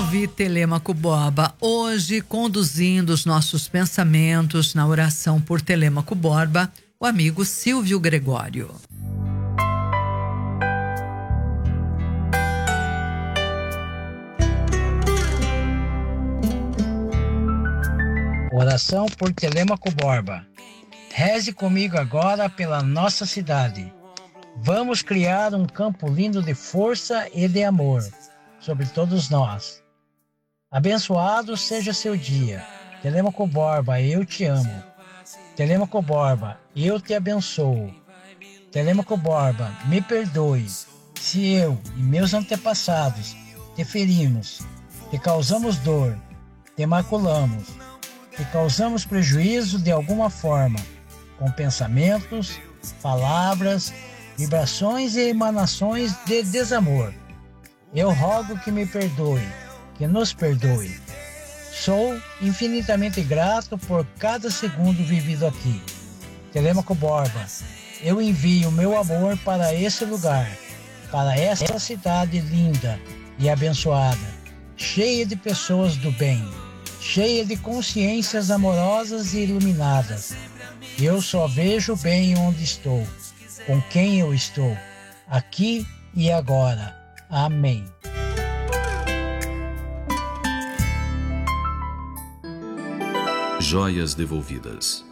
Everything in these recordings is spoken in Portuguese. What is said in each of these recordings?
Salve, Telêmaco Borba. Hoje, conduzindo os nossos pensamentos na oração por Telêmaco Borba, o amigo Silvio Gregório. Oração por Telêmaco Borba. Reze comigo agora pela nossa cidade. Vamos criar um campo lindo de força e de amor sobre todos nós. Abençoado seja seu dia. Telêmaco Borba, eu te amo. Telêmaco Borba, eu te abençoo. Telêmaco Borba, me perdoe se eu e meus antepassados te ferimos, te causamos dor, te maculamos, te causamos prejuízo de alguma forma, com pensamentos, palavras, vibrações e emanações de desamor. Eu rogo que me perdoe, que nos perdoe. Sou infinitamente grato por cada segundo vivido aqui. Telêmaco Borba, eu envio meu amor para esse lugar, para essa cidade linda e abençoada, cheia de pessoas do bem, cheia de consciências amorosas e iluminadas. Eu só vejo bem onde estou, com quem eu estou, aqui e agora. Amém. Joias devolvidas.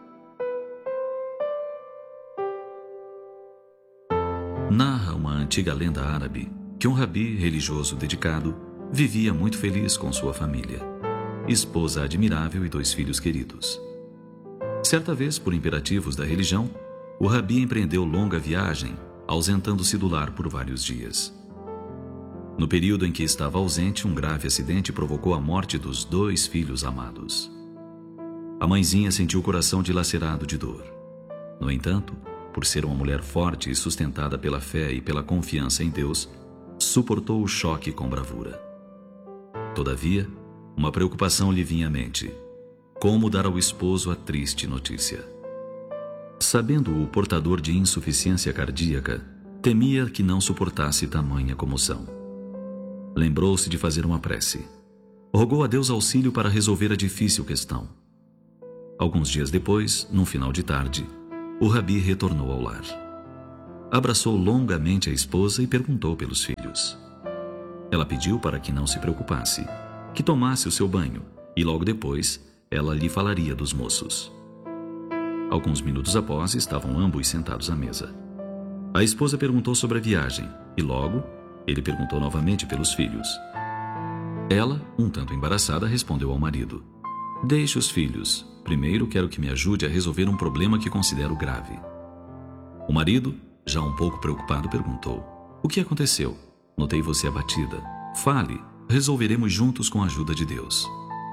Narra uma antiga lenda árabe que um rabi religioso dedicado vivia muito feliz com sua família, esposa admirável e 2 filhos queridos. Certa vez, por imperativos da religião, o rabi empreendeu longa viagem, ausentando-se do lar por vários dias. No período em que estava ausente, um grave acidente provocou a morte dos 2 filhos amados. A mãezinha sentiu o coração dilacerado de dor. No entanto, por ser uma mulher forte e sustentada pela fé e pela confiança em Deus, suportou o choque com bravura. Todavia, uma preocupação lhe vinha à mente: como dar ao esposo a triste notícia? Sabendo o portador de insuficiência cardíaca, temia que não suportasse tamanha comoção. Lembrou-se de fazer uma prece. Rogou a Deus auxílio para resolver a difícil questão. Alguns dias depois, num final de tarde, o rabi retornou ao lar. Abraçou longamente a esposa e perguntou pelos filhos. Ela pediu para que não se preocupasse, que tomasse o seu banho, e logo depois ela lhe falaria dos moços. Alguns minutos após, estavam ambos sentados à mesa. A esposa perguntou sobre a viagem, e logo ele perguntou novamente pelos filhos. Ela, um tanto embaraçada, respondeu ao marido: deixe os filhos. Primeiro quero que me ajude a resolver um problema que considero grave. O marido, já um pouco preocupado, perguntou: o que aconteceu? Notei você abatida. Fale, resolveremos juntos com a ajuda de Deus.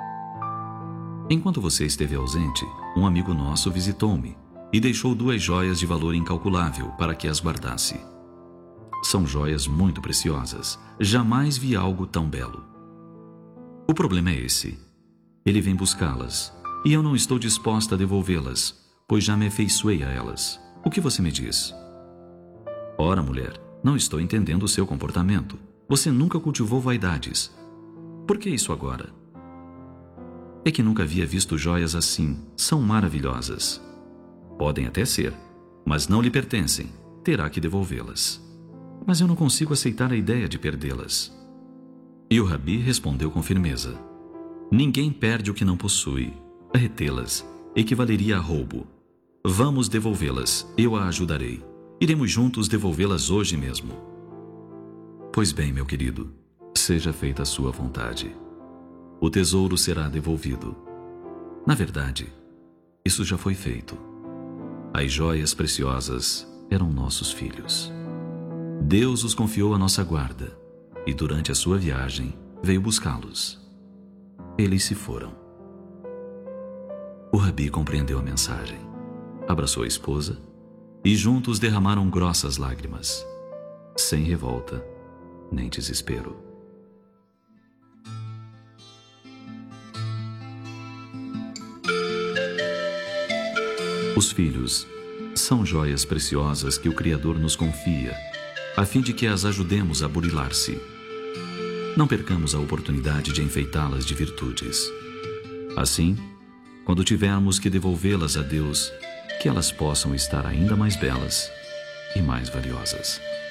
Enquanto você esteve ausente, um amigo nosso visitou-me e deixou 2 joias de valor incalculável para que as guardasse. São joias muito preciosas. Jamais vi algo tão belo. O problema é esse. Ele vem buscá-las, e eu não estou disposta a devolvê-las, pois já me afeiçoei a elas. O que você me diz? Ora, mulher, não estou entendendo o seu comportamento. Você nunca cultivou vaidades. Por que isso agora? É que nunca havia visto joias assim. São maravilhosas. Podem até ser, mas não lhe pertencem. Terá que devolvê-las. Mas eu não consigo aceitar a ideia de perdê-las. E o rabi respondeu com firmeza: ninguém perde o que não possui. Retê-las equivaleria a roubo. Vamos devolvê-las, eu a ajudarei. Iremos juntos devolvê-las hoje mesmo. Pois bem, meu querido, seja feita a sua vontade. O tesouro será devolvido. Na verdade, isso já foi feito. As joias preciosas eram nossos filhos. Deus os confiou à nossa guarda, e durante a sua viagem veio buscá-los. Eles se foram. O rabi compreendeu a mensagem, abraçou a esposa e juntos derramaram grossas lágrimas, sem revolta nem desespero. Os filhos são joias preciosas que o Criador nos confia, a fim de que as ajudemos a burilar-se. não percamos a oportunidade de enfeitá-las de virtudes. Assim, quando tivermos que devolvê-las a Deus, que elas possam estar ainda mais belas e mais valiosas.